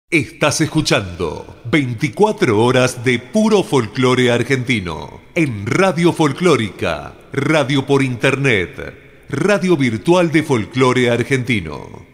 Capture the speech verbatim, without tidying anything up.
Estás escuchando veinticuatro horas de puro folclore argentino en Radio Folclórica, radio por internet, radio virtual de folclore argentino.